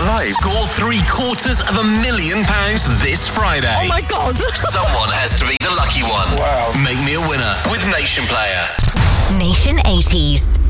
Hype. Score £750,000 this Friday. Oh my God. Someone has to be the lucky one. Wow. Make me a winner with Nation Player. Nation 80s.